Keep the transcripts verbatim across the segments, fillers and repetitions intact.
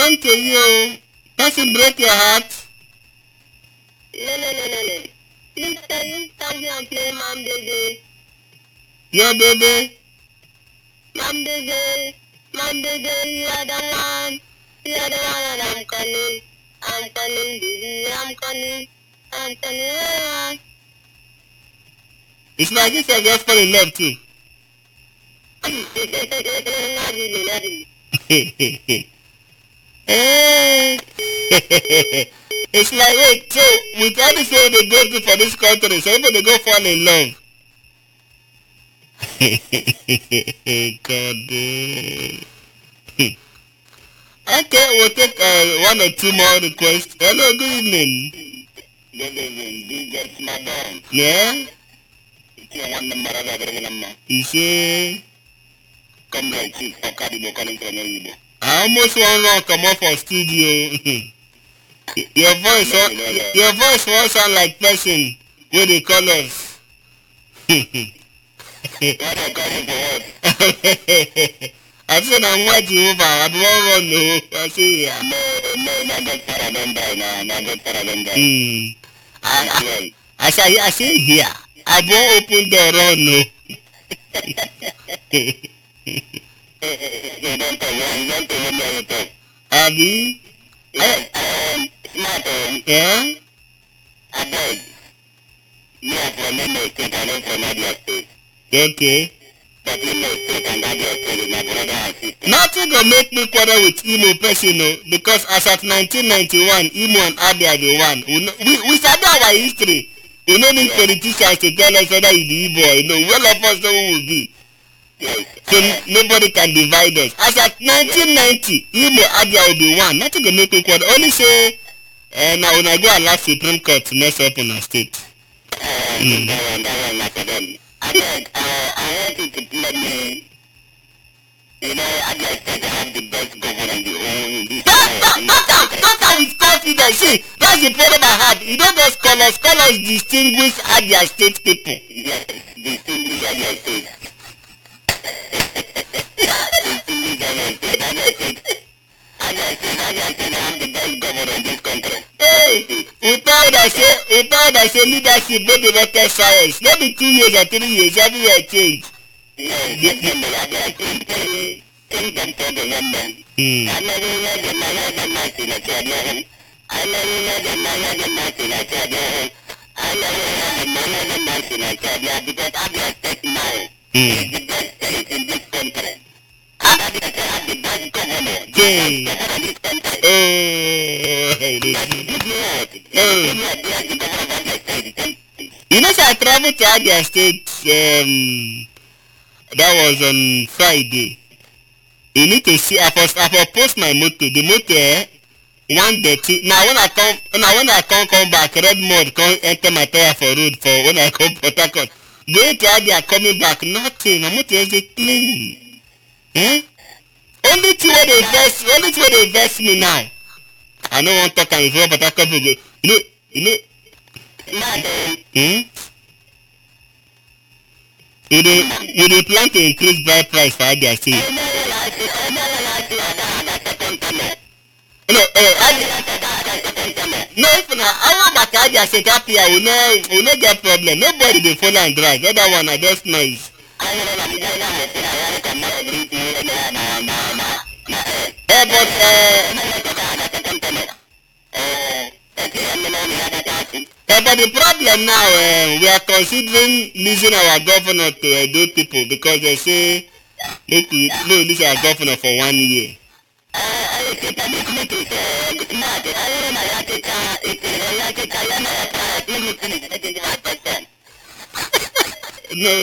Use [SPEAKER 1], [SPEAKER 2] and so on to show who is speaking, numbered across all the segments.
[SPEAKER 1] belong to you. Doesn't break your heart.
[SPEAKER 2] No, no, no, no, no. Please can you stop and play Mom Baby?
[SPEAKER 1] Your baby.
[SPEAKER 2] Mom Baby, Mom Baby, you are the one. You are the one that I'm calling. I'm calling, baby, I'm calling. I'm calling everyone.
[SPEAKER 1] It's like if I just fall in love too.
[SPEAKER 2] Not really, not really.
[SPEAKER 1] Eh. It's like, wait, so with all this way they go through for this country, so people they go fall in love. God. eh. Okay, we'll take uh, one or two more requests. Hello, good evening.
[SPEAKER 2] Good evening, D J Smackdown.
[SPEAKER 1] Yeah?
[SPEAKER 2] I'm the mother of the
[SPEAKER 1] You say,
[SPEAKER 2] Come right, chief. I can't be calling from you.
[SPEAKER 1] I almost want to come off for studio. Your voice, wa- your voice won't sound like person with the colors.
[SPEAKER 2] What are calling for what?
[SPEAKER 1] I said I'm white Jehovah. I don't want to know. I say yeah.
[SPEAKER 2] No, no, not that Paradenda, no, not that Paradenda.
[SPEAKER 1] Hmm. I, I, I say I say here. I won't open the door. No.
[SPEAKER 2] You don't tell me, you don't tell me anything.
[SPEAKER 1] Abi.
[SPEAKER 2] Yes, um, Smarty,
[SPEAKER 1] Yeah.
[SPEAKER 2] I beg. You are from Imo State and I'm from Abia State.
[SPEAKER 1] Okay.
[SPEAKER 2] But Imo State and Abia State is my brother and sister.
[SPEAKER 1] Nothing gonna make me quarrel with Imo person, no, because as at nineteen ninety-one, Imo and Abia the one. We know, we, we study our history. We don't need politicians to tell us whether you be Igbo or you know. Well of us know who will be.
[SPEAKER 2] Yes.
[SPEAKER 1] So nobody can divide us. As at nineteen ninety, Imo Abia will be one. Nothing gonna make me quarrel. Only say, uh, now when I go allow Supreme Court to mess up on our state.
[SPEAKER 2] Uh, mm. that one, that one, not again. I beg, uh, I want you to let me, you know, Abia State have the best governor in the whole, this
[SPEAKER 1] Don't have with confidence. See, that's the problem I have. You know those colors, colors distinguish Abia State people.
[SPEAKER 2] Yes, distinguished Abia State. Distinguished Abia State, Abia State. Abia State, Abia State have the best governor in this country.
[SPEAKER 1] Hey, we thought I say, we thought I say leadership, maybe rocket science. Maybe two years or three years, every year change.
[SPEAKER 2] Yes, yes, yes, Abia State, think them for the London.
[SPEAKER 1] Hmm.
[SPEAKER 2] I never heard the man of the Martin at Chadian. I never heard the man of the Martin at Chadian. I never heard the man of the Martin at Chadian because Abia State now is the best state in this country. Abia State has the best governor. The
[SPEAKER 1] Hey.
[SPEAKER 2] best governor in this country.
[SPEAKER 1] Oh, hey, this.
[SPEAKER 2] But good Lord,
[SPEAKER 1] Oh.
[SPEAKER 2] good Lord, they are the governor of Abia State.
[SPEAKER 1] You know, so I traveled to Abia State. Um, that was on Friday. You need to see. I first, I first post my motor. The motor, eh, one dirty. Now when I come, now when I come come back, red mud come enter my tire for road for when I come Port Harcourt. Going to Abia, coming back, nothing. My motor is clean. Eh? Only thing where they invest, only thing where they invest me now. I don't want to talk and if Port Harcourt will go. You know, you know.
[SPEAKER 2] Madam,
[SPEAKER 1] Hmm? We dey we dey plan to increase buy price for Abia State.
[SPEAKER 2] I never like it. I never like it. I never like it. I
[SPEAKER 1] No, eh, Abia,
[SPEAKER 2] never like it.
[SPEAKER 1] no, if na our back Abia State happy, we no we no get problem. Nobody dey follow and drag. Other one na just noise.
[SPEAKER 2] I never like it. I never like it. I never like it. Na na na na na.
[SPEAKER 1] Eh, but eh, eh, but the problem now, eh, we are considering losing our governor to Edo people because they say make we no lose our governor for one year. No.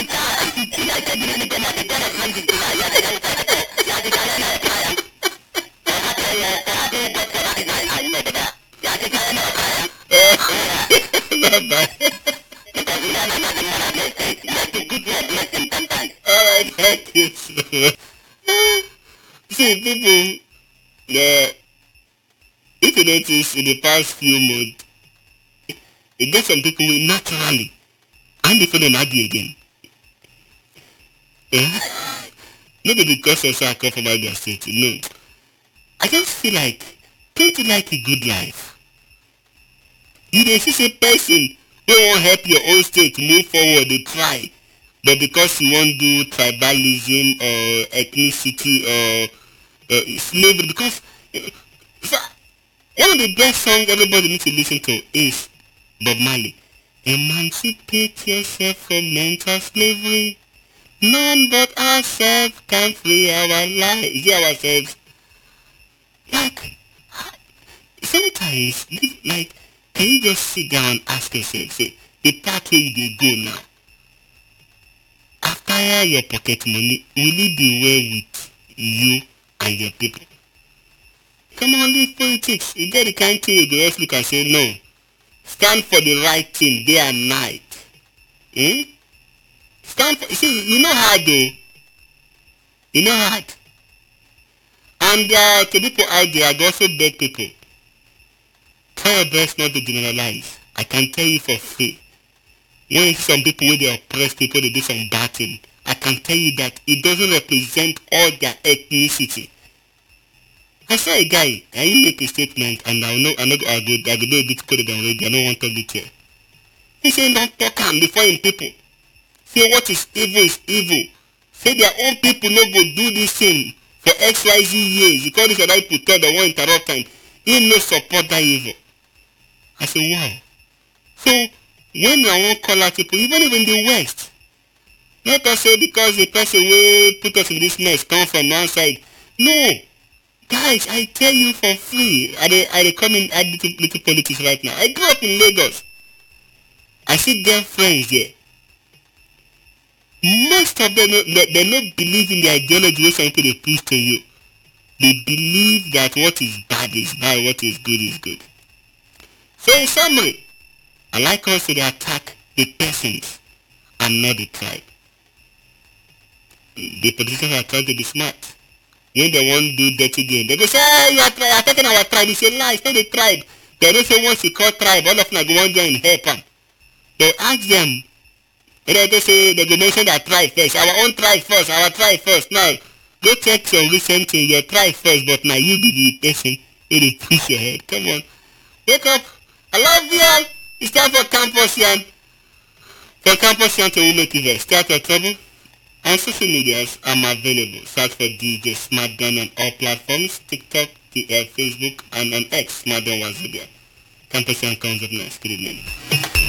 [SPEAKER 1] Bye bye. Alright, thank you so much. See, people, yeah, if you notice in the past few months, you get some people who naturally, and they feel happy again. Eh? Not because of say I come from Abia State, no. I just feel like, don't you like a good life? You dey see say person wey wan help your own state move forward dey try, but because you wan do tribalism or ethnicity or uh, slavery, because uh, so, one of the best songs everybody needs to listen to is Bob Marley. Emancipate yourself from mental slavery. None but ourselves can free our lives. Yeah, ourselves. Like, sometimes, like, can you just sit down and ask yourself, say, the path where you dey go now, after your pocket money, will it be well with you and your people? Come on, leave politics. You get the kind thing you go just look and say, no. Stand for the right thing day and night. Hmm? Stand for, see, you know hard though. You know hard. And uh, to people out there, I go also beg people, try your best not to generalize. I can tell you for free. When you see some people where they oppress people, they do some bad thing, I can tell you that it doesn't represent all their ethnicity. I saw a guy, and he make a statement, and I know I know I go I go do a bit coded already. I don't want to talk it here. He said, "Don't talk am before him people. Say what is evil is evil. Say their own people no go do this thing for X Y Z years. You call this other people tell they won't interrupt time. He no support that evil." I said, wow. So when I want call out people, even if in the West, not to say because the person will put us in this mess come from one side. No. Guys, I tell you for free, I dey I dey come in add little, little politics right now. I grew up in Lagos. I see their friends there. Most of them, they, they don't believe in the ideology which some people they preach to you. They believe that what is bad is bad, what is good is good. So in summary, I like us to attack the persons and not the tribe. The politicians are trying to be smart. When they want to do dirty game, they go say, ah, you are tri- attacking our tribe. You say, no, it's not the tribe. They don't say once you call tribe, all of them go one there and help them. They ask them, and they go say, they go mention their tribe first. Our own tribe first, our tribe first. Now, go check some recent thing, your tribe first, but now you be the person who they push your head. Come on. Wake up. I love you all. It's time for Campus Yarn. For Campus Yarn to Women T V. Start your trouble. On social medias, I'm available. Search for D J Smartdown on all platforms, TikTok, T F, Facebook, and on X, Smartdown Wazobia. Campus Yarn comes up next. Good evening.